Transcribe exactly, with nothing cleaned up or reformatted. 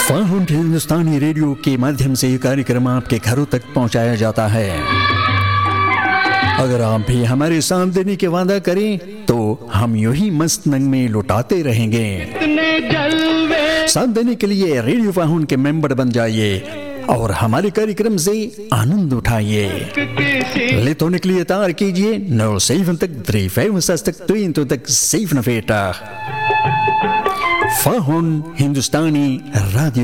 Found हिंदुस्तानी radio के माध्यम से ये कार्यक्रम आपके घरों तक पहुंचाया जाता है। अगर आप भी हमारे साथ देने के वादा करें तो हम यूं ही मस्त नंग में लुटाते रहेंगे। साथ देने के लिए रेडियो फाउंड के मेंबर बन जाइए और हमारे कार्यक्रम से आनंद उठाइए। लेत होने के लिए तार कीजिए नौ सेवन तक थ्री फाइव तक तीन तो तक सेवन फेटा फाउंड हिंदुस्तानी radio